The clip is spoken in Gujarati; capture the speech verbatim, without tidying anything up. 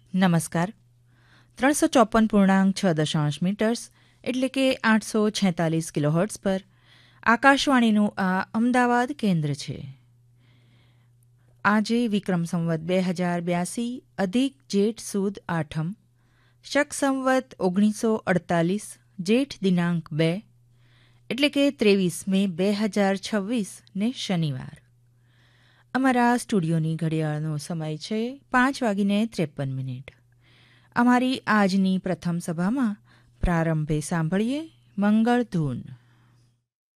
નમસ્કાર. ત્રણસો ચોપન પૂર્ણાંક છ દશાંશ મીટર્સ એટલે કે આઠસો છેતાલીસ કિલોહર્ટ્ઝ પર આકાશવાણીનું આ અમદાવાદ કેન્દ્ર છે. આજે વિક્રમ સંવત બે હજાર બ્યાસી અધિક જેઠ સુદ આઠમ, શક સંવત ઓગણીસો અડતાલીસ જેઠ દિનાંક બે એટલે કે ત્રેવીસ મે બે હજાર છવ્વીસ ને શનિવાર. અમારા સ્ટુડિયોની ઘડિયાળનો સમય છે પાંચ વાગીને ત્રેપન મિનિટ. અમારી આજની પ્રથમ સભામાં પ્રારંભે સાંભળીએ મંગળ ધૂન.